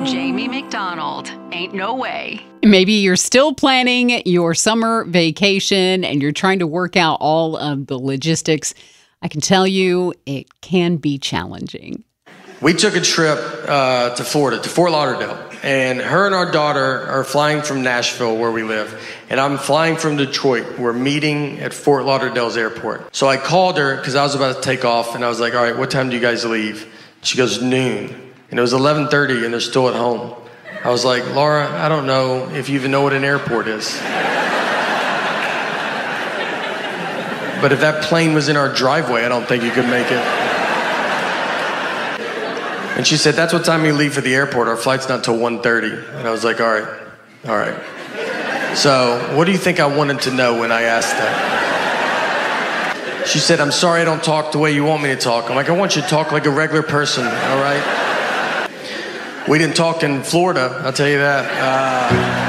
Jamie McDonald. Ain't no way. Maybe you're still planning your summer vacation and you're trying to work out all of the logistics. I can tell you it can be challenging. We took a trip to Florida, to Fort Lauderdale, and her and our daughter are flying from Nashville, where we live, and I'm flying from Detroit. We're meeting at Fort Lauderdale's airport. So I called her because I was about to take off, and I was like, all right, what time do you guys leave? She goes, noon. And it was 11:30, and they're still at home. I was like, Laura, I don't know if you even know what an airport is. But if that plane was in our driveway, I don't think you could make it. And she said, that's what time we leave for the airport. Our flight's not till 1:30. And I was like, all right. So what do you think I wanted to know when I asked that? She said, I'm sorry I don't talk the way you want me to talk. I'm like, I want you to talk like a regular person, all right? We didn't talk in Florida, I'll tell you that.